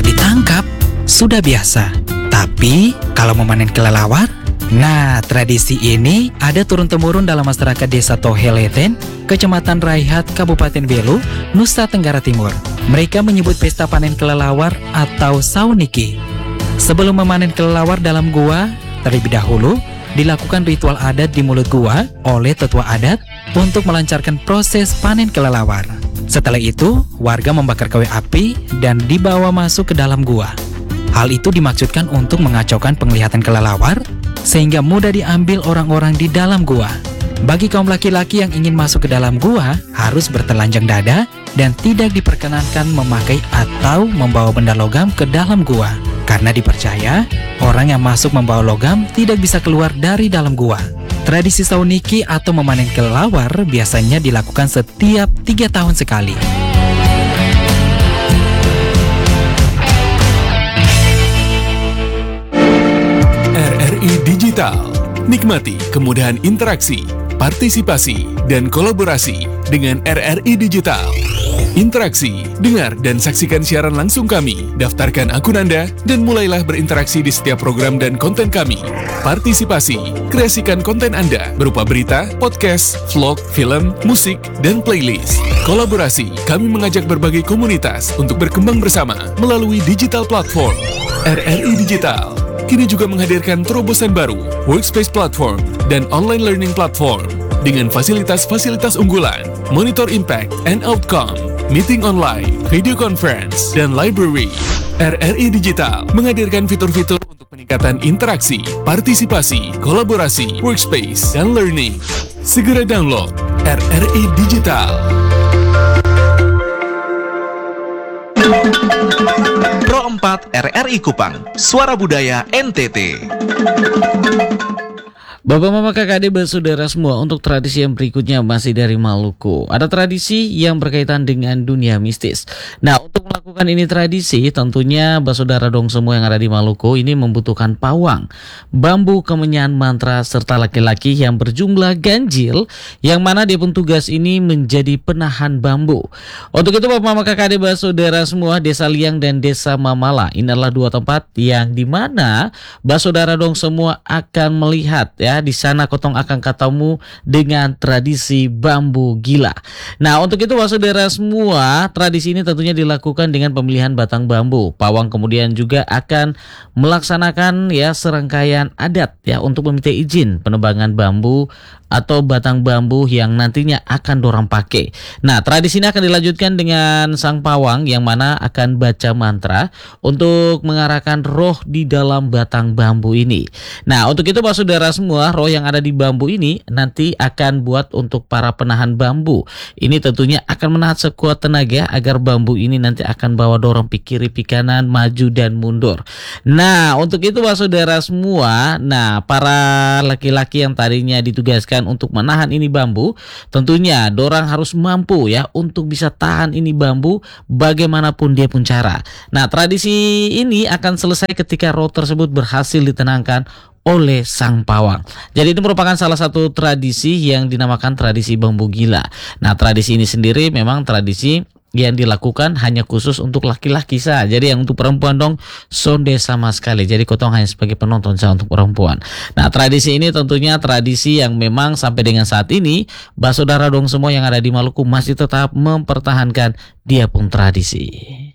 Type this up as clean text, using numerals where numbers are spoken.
ditangkap, sudah biasa. Tapi kalau memanen kelelawar, nah tradisi ini ada turun-temurun dalam masyarakat desa Toheleten, Kecamatan Raihat, Kabupaten Belu, Nusa Tenggara Timur. Mereka menyebut pesta panen kelelawar atau sauniki. Sebelum memanen kelelawar dalam gua, terlebih dahulu dilakukan ritual adat di mulut gua oleh tetua adat untuk melancarkan proses panen kelelawar. Setelah itu, warga membakar kayu api dan dibawa masuk ke dalam gua. Hal itu dimaksudkan untuk mengacaukan penglihatan kelelawar sehingga mudah diambil orang-orang di dalam gua. Bagi kaum laki-laki yang ingin masuk ke dalam gua harus bertelanjang dada dan tidak diperkenankan memakai atau membawa benda logam ke dalam gua. Karena dipercaya orang yang masuk membawa logam tidak bisa keluar dari dalam gua. Tradisi sauniki atau memanen kelelawar biasanya dilakukan setiap 3 tahun sekali. RRI Digital. Nikmati kemudahan interaksi, partisipasi, dan kolaborasi dengan RRI Digital. Interaksi, dengar dan saksikan siaran langsung kami, daftarkan akun Anda, dan mulailah berinteraksi di setiap program dan konten kami. Partisipasi, kreasikan konten Anda berupa berita, podcast, vlog, film, musik, dan playlist. Kolaborasi, kami mengajak berbagai komunitas untuk berkembang bersama melalui digital platform. RRI Digital kini juga menghadirkan terobosan baru, workspace platform, dan online learning platform dengan fasilitas-fasilitas unggulan, monitor impact and outcome, meeting online, video conference, dan library. RRI Digital menghadirkan fitur-fitur untuk peningkatan interaksi, partisipasi, kolaborasi, workspace, dan learning. Segera download RRI Digital. Pro 4 RRI Kupang, Suara Budaya NTT. Bapak, Mama, Kakak, Adik, bersaudara semua, untuk tradisi yang berikutnya masih dari Maluku. Ada tradisi yang berkaitan dengan dunia mistis. Nah, untuk melakukan ini tradisi, tentunya bersaudara dong semua yang ada di Maluku ini membutuhkan pawang, bambu kemenyan mantra, serta laki-laki yang berjumlah ganjil, yang mana dia pun tugas ini menjadi penahan bambu. Untuk itu, Bapak, Mama, Kakak, Adik, bersaudara semua, Desa Liang dan Desa Mamala, ini adalah 2 tempat yang dimana bersaudara dong semua akan melihat ya. Di sana kotong akan ketemu dengan tradisi bambu gila. Nah, untuk itu saudara semua, tradisi ini tentunya dilakukan dengan pemilihan batang bambu. Pawang kemudian juga akan melaksanakan ya serangkaian adat ya untuk meminta izin penebangan bambu atau batang bambu yang nantinya akan dorang pakai. Nah, tradisi ini akan dilanjutkan dengan sang pawang yang mana akan baca mantra untuk mengarahkan roh di dalam batang bambu ini. Nah, untuk itu saudara semua, roh yang ada di bambu ini nanti akan buat untuk para penahan bambu. Ini tentunya akan menahan sekuat tenaga agar bambu ini nanti akan bawa dorong pi kiri pi kanan, maju dan mundur. Nah, untuk itu saudara semua, nah para laki-laki yang tadinya ditugaskan untuk menahan ini bambu, tentunya dorang harus mampu ya untuk bisa tahan ini bambu bagaimanapun dia pun cara. Nah, tradisi ini akan selesai ketika roh tersebut berhasil ditenangkan oleh sang pawang. Jadi ini merupakan salah satu tradisi yang dinamakan tradisi bambu gila. Nah, tradisi ini sendiri memang tradisi yang dilakukan hanya khusus untuk laki-laki saja. Jadi yang untuk perempuan dong sonde sama sekali. Jadi kotong hanya sebagai penonton saja untuk perempuan. Nah, tradisi ini tentunya tradisi yang memang sampai dengan saat ini saudara dong semua yang ada di Maluku masih tetap mempertahankan dia pun tradisi.